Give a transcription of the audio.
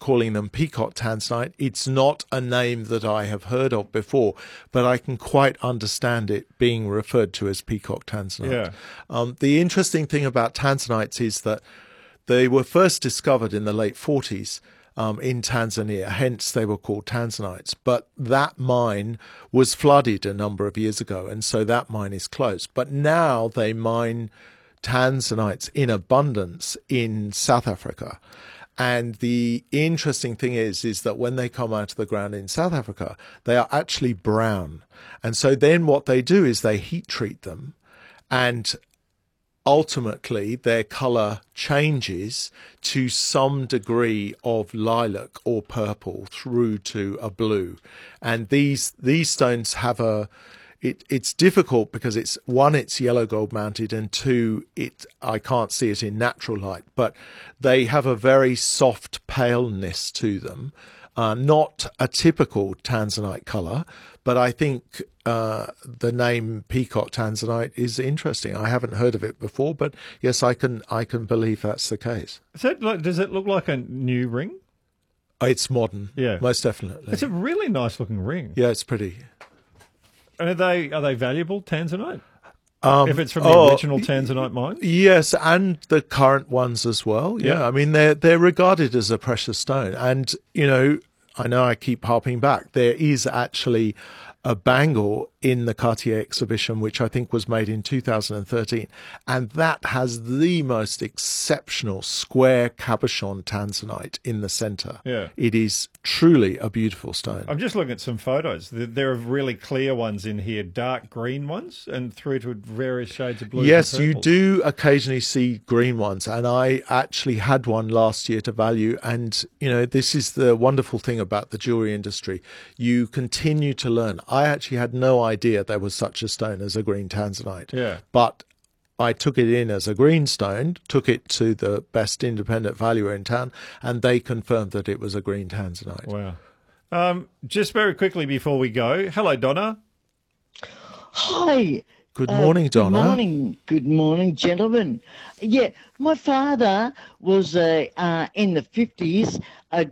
calling them peacock tanzanite. It's not a name that I have heard of before, but I can quite understand it being referred to as peacock tanzanite. The interesting thing about tanzanites is that they were first discovered in the late 40s in Tanzania, hence they were called tanzanites. But that mine was flooded a number of years ago, and so that mine is closed. But now they mine tanzanites in abundance in South Africa. And the interesting thing is that when they come out of the ground in South Africa, they are actually brown. And so then what they do is they heat treat them, and ultimately their colour changes to some degree of lilac or purple through to a blue. And these stones have it's difficult because it's yellow gold mounted, and two, I can't see it in natural light, but they have a very soft paleness to them. Not a typical tanzanite colour, but I think the name peacock tanzanite is interesting. I haven't heard of it before, but yes, I can believe that's the case. Does it look like a new ring? It's modern, yeah, most definitely. It's a really nice looking ring. Yeah, it's pretty. And are they valuable, tanzanite? If it's from the original tanzanite mine? Yes, and the current ones as well. Yeah. I mean, they're regarded as a precious stone. And, I know I keep harping back. There is actually a bangle in the Cartier exhibition, which I think was made in 2013. And that has the most exceptional square cabochon tanzanite in the centre. Yeah. It is truly a beautiful stone. I'm just looking at some photos. There are really clear ones in here, dark green ones, and through to various shades of blue. Yes, you do occasionally see green ones. And I actually had one last year to value. And, this is the wonderful thing about the jewellery industry. You continue to learn. I actually had no idea there was such a stone as a green tanzanite. Yeah. But I took it in as a green stone, took it to the best independent valuer in town, and they confirmed that it was a green tanzanite. Wow. Just very quickly before we go, hello, Donna. Hi. Good morning, Donna. Good morning, gentlemen. Yeah, my father was in the 50s